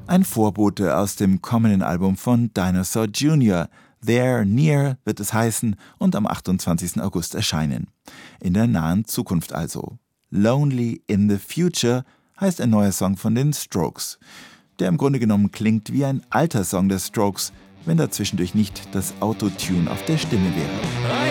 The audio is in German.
Ein Vorbote aus dem kommenden Album von Dinosaur Jr. There Near wird es heißen und am 28. August erscheinen. In der nahen Zukunft also. Lonely in the Future heißt ein neuer Song von den Strokes, der im Grunde genommen klingt wie ein alter Song der Strokes, wenn da zwischendurch nicht das Autotune auf der Stimme wäre.